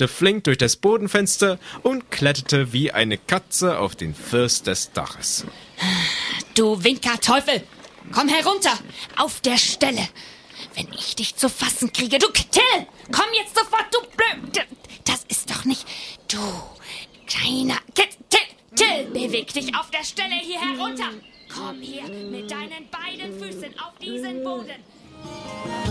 hüpfte flink durch das Bodenfenster und kletterte wie eine Katze auf den First des Daches. Du Winkerteufel! Komm herunter! Auf der Stelle! Wenn ich dich zu fassen kriege, du Till! Komm jetzt sofort, du Blöd! Das ist doch nicht... Du kleiner... Till! Beweg dich auf der Stelle hier herunter! Komm hier mit deinen beiden Füßen auf diesen Boden!